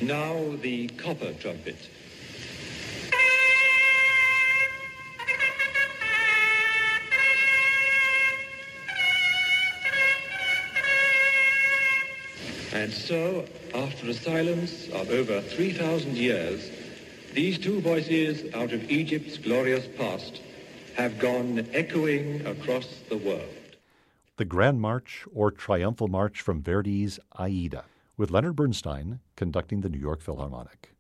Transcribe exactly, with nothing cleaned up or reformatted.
Now the copper trumpet. And so, after a silence of over three thousand years, these two voices out of Egypt's glorious past have gone echoing across the world. The Grand March or Triumphal March from Verdi's Aida, with Leonard Bernstein conducting the New York Philharmonic.